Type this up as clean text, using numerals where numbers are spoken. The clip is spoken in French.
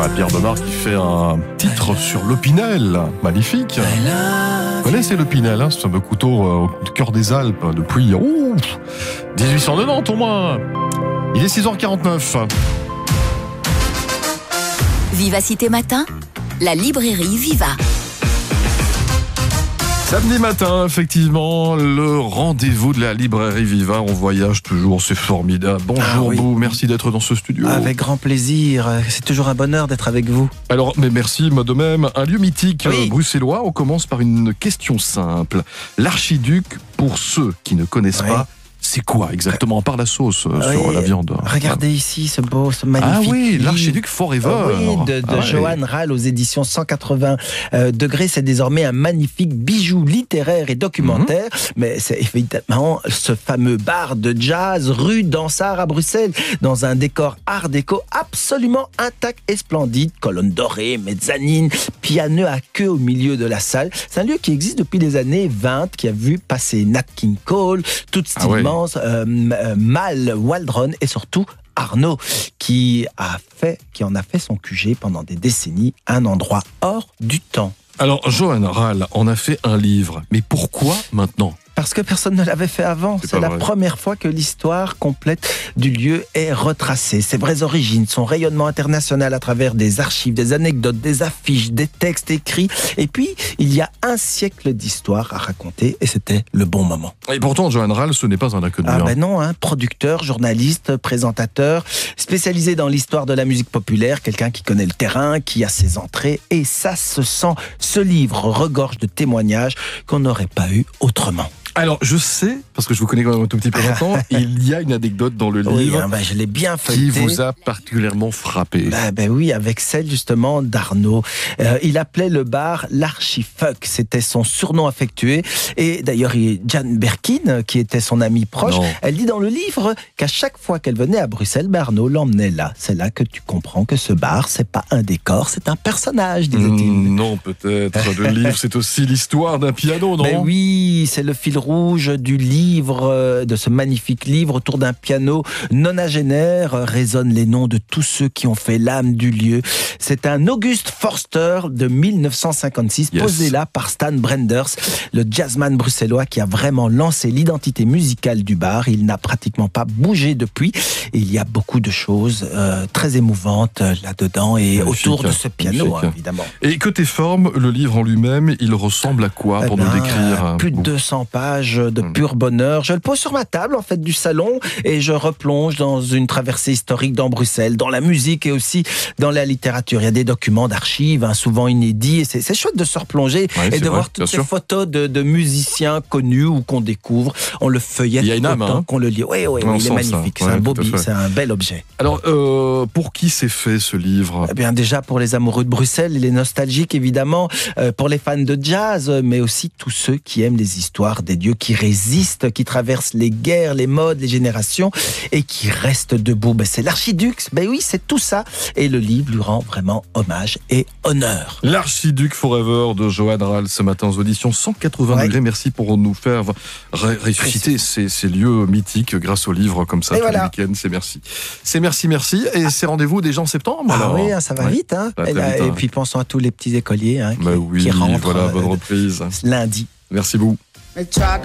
Pierre Bemard qui fait un titre sur l'Opinel, magnifique. Vous connaissez l'Opinel, hein, ce fameux couteau au cœur des Alpes depuis 1890 au moins. Il est 6h49. Vivacité Matin, la librairie Viva. Samedi matin, effectivement, le rendez-vous de la librairie Viva. On voyage toujours, c'est formidable. Bonjour vous, merci d'être dans ce studio. Avec grand plaisir, c'est toujours un bonheur d'être avec vous. Alors, mais merci, moi de même. Un lieu mythique bruxellois, on commence par une question simple. L'Archiduc, pour ceux qui ne connaissent pas, c'est quoi exactement, à part la sauce sur la viande? Regardez ici ce magnifique. Ah oui, livre. l'Archiduc Forever. De Johan Rall aux éditions 180 degrés. C'est désormais un magnifique bijou littéraire et documentaire. Mais c'est évidemment ce fameux bar de jazz rue d'Ansart à Bruxelles, dans un décor art déco absolument intact et splendide. Colonnes dorées, mezzanine, piano à queue au milieu de la salle. C'est un lieu qui existe depuis les années 20, qui a vu passer Nat King Cole, toute Stillman, Mal Waldron et surtout Arnaud, qui en a fait son QG pendant des décennies, un endroit hors du temps. Alors, Johan Rall en a fait un livre, mais pourquoi maintenant ? Parce que personne ne l'avait fait avant. C'est la première fois que l'histoire complète du lieu est retracée. Ses vraies origines, son rayonnement international à travers des archives, des anecdotes, des affiches, des textes écrits. Et puis, il y a un siècle d'histoire à raconter et c'était le bon moment. Et pourtant, Johan Rall, ce n'est pas un inconnu. Non, producteur, journaliste, présentateur, spécialisé dans l'histoire de la musique populaire, quelqu'un qui connaît le terrain, qui a ses entrées. Et ça se sent. Ce livre regorge de témoignages qu'on n'aurait pas eu autrement. Alors, je sais, parce que je vous connais quand même un tout petit peu longtemps, il y a une anecdote dans le livre je l'ai bien feuilleté. Qui vous a particulièrement frappé. Oui, avec celle justement d'Arnaud. Il appelait le bar l'Archifuck, c'était son surnom affectué. Et d'ailleurs, Jane Birkin, qui était son amie proche, elle dit dans le livre qu'à chaque fois qu'elle venait à Bruxelles, Arnaud l'emmenait là. C'est là que tu comprends que ce bar, c'est pas un décor, c'est un personnage, disait-il. Non, peut-être. Le livre, c'est aussi l'histoire d'un piano, non ? Mais oui, c'est le fil rouge du livre, de ce magnifique livre. Autour d'un piano nonagénaire résonnent les noms de tous ceux qui ont fait l'âme du lieu. C'est un August Forster de 1956, posé là par Stan Brenders, le jazzman bruxellois qui a vraiment lancé l'identité musicale du bar. Il n'a pratiquement pas bougé depuis. Et il y a beaucoup de choses très émouvantes là-dedans et autour de ce piano, évidemment. Et côté forme, le livre en lui-même, il ressemble à quoi pour nous décrire? Plus de 200 pages de pur bonheur. Je le pose sur ma table, en fait, du salon et je replonge dans une traversée historique dans Bruxelles, dans la musique et aussi dans la littérature. Il y a des documents d'archives, souvent inédits, et c'est chouette de se replonger et de voir toutes ces photos de musiciens connus ou qu'on découvre. On le feuillette autant qu'on le lit. Oui, il est magnifique. C'est un bel objet. Alors, pour qui c'est fait ce livre ? Eh bien, déjà pour les amoureux de Bruxelles et les nostalgiques, évidemment, pour les fans de jazz, mais aussi tous ceux qui aiment les histoires des dieux qui résistent, qui traversent les guerres, les modes, les générations et qui restent debout. C'est l'Archiduc, c'est tout ça. Et le livre lui rend vraiment hommage et honneur. L'Archiduc Forever de Johan Rall ce matin aux auditions 180 degrés. Merci pour nous faire ressusciter ces lieux mythiques grâce au livre comme ça. Le week-end, c'est merci. C'est merci. Et c'est rendez-vous déjà en septembre. Ça va vite. Et puis pensons à tous les petits écoliers qui rentrent bonne reprise. Lundi. Merci beaucoup.